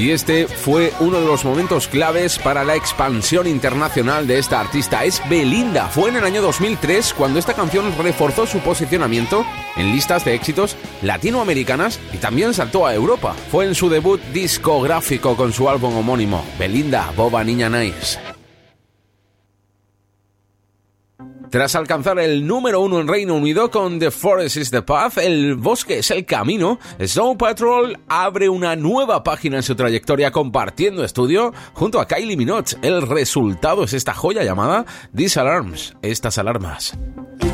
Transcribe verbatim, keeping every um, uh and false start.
Y este fue uno de los momentos claves para la expansión internacional de esta artista. Es Belinda. Fue en el año dos mil tres cuando esta canción reforzó su posicionamiento en listas de éxitos latinoamericanas y también saltó a Europa. Fue en su debut discográfico con su álbum homónimo, Belinda, Boba Niña Nice. Tras alcanzar el número uno en Reino Unido con The Forest is the Path, El bosque es el camino, Snow Patrol abre una nueva página en su trayectoria compartiendo estudio junto a Kylie Minogue. El resultado es esta joya llamada These Alarms, estas alarmas.